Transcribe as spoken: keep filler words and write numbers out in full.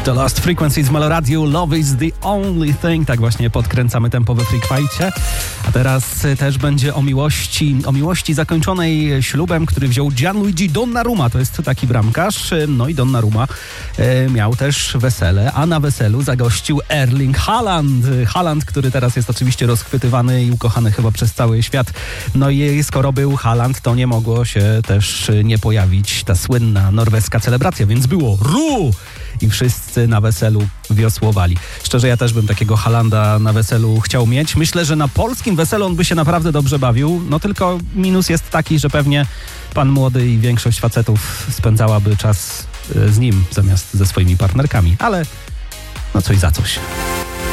The Lost Frequencies z Meloradiu, Love is the only thing. Tak właśnie podkręcamy tempo we Freak Fightie. A teraz też będzie o miłości, o miłości zakończonej ślubem, który wziął Gianluigi Donnarumma. To jest taki bramkarz. No i Donnarumma e, miał też wesele, a na weselu zagościł Erling Haaland. Haaland, który teraz jest oczywiście rozchwytywany i ukochany chyba przez cały świat. No i skoro był Haaland, to nie mogło się też nie pojawić ta słynna norweska celebracja, więc było ru! I wszyscy na weselu wiosłowali. Szczerze, ja też bym takiego Haalanda na weselu chciał mieć. Myślę, że na polskim weselu on by się naprawdę dobrze bawił. No tylko minus jest taki, że pewnie pan młody i większość facetów spędzałaby czas z nim zamiast ze swoimi partnerkami. Ale no coś za coś.